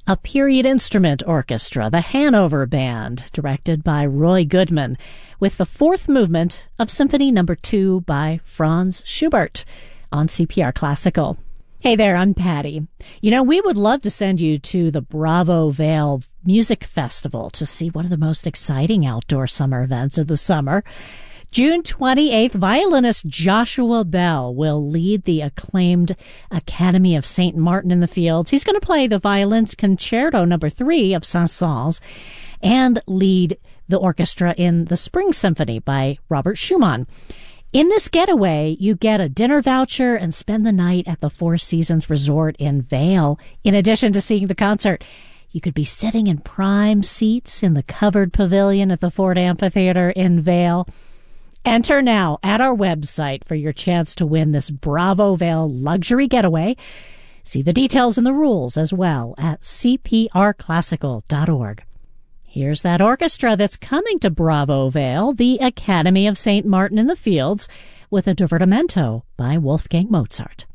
a period instrument orchestra, the Hanover Band, directed by Roy Goodman, with the fourth movement of Symphony No. 2 by Franz Schubert on CPR Classical. Hey there, I'm Patty. We would love to send you to the Bravo Vale Music Festival to see one of the most exciting outdoor summer events of the summer. June 28th, violinist Joshua Bell will lead the acclaimed Academy of St. Martin in the Fields. He's going to play the Violin Concerto No. 3 of Saint-Saëns and lead the orchestra in the Spring Symphony by Robert Schumann. In this getaway, you get a dinner voucher and spend the night at the Four Seasons Resort in Vail, in addition to seeing the concert. You could be sitting in prime seats in the covered pavilion at the Ford Amphitheater in Vail. Enter now at our website for your chance to win this Bravo Vale luxury getaway. See the details and the rules as well at cprclassical.org. Here's that orchestra that's coming to Bravo Vale, the Academy of St. Martin in the Fields, with a divertimento by Wolfgang Mozart.